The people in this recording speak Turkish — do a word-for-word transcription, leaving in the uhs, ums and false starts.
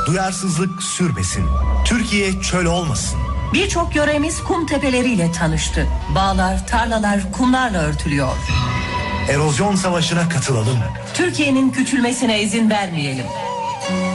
Duyarsızlık sürmesin. Türkiye çöl olmasın. Birçok yöremiz kum tepeleriyle tanıştı. Bağlar, tarlalar kumlarla örtülüyor. Erozyon savaşına katılalım. Türkiye'nin küçülmesine izin vermeyelim.